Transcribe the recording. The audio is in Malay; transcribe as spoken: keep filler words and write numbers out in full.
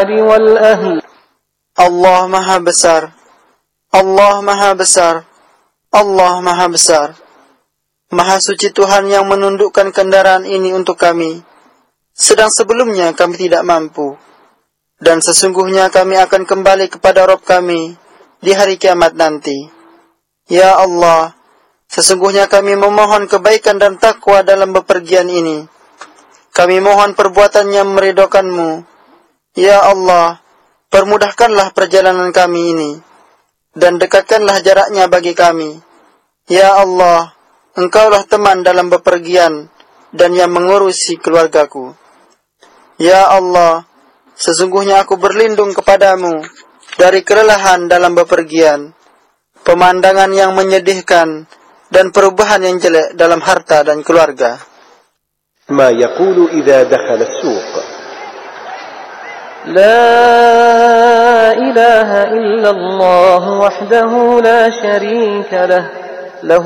المال والأهل. Allah Maha Besar, Allah Maha Besar, Allah Maha Besar. Maha suci Tuhan yang menundukkan kendaraan ini untuk kami, sedang sebelumnya kami tidak mampu. Dan sesungguhnya kami akan kembali kepada Rabb kami di hari kiamat nanti. Ya Allah, sesungguhnya kami memohon kebaikan dan takwa dalam bepergian ini. Kami mohon perbuatan yang meridhokan-Mu. Ya Allah, permudahkanlah perjalanan kami ini, dan dekatkanlah jaraknya bagi kami. Ya Allah, Engkaulah teman dalam bepergian dan yang mengurusi keluargaku. Ya Allah, sesungguhnya aku berlindung kepadamu dari kelelahan dalam bepergian, pemandangan yang menyedihkan, dan perubahan yang jelek dalam harta dan keluarga. ما يقول إذا دخل السوق. لا إله إلا الله وحده لا شريك له